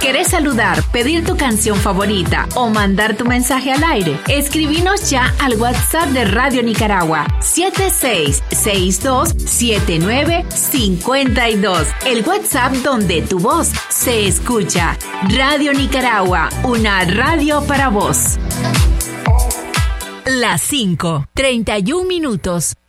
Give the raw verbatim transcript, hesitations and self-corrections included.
¿Querés saludar, pedir tu canción favorita o mandar tu mensaje al aire? Escribinos ya al WhatsApp de Radio Nicaragua siete seis seis dos siete nueve cinco dos. El WhatsApp donde tu voz se escucha. Radio Nicaragua, una radio para vos. Las cinco, treinta y un minutos.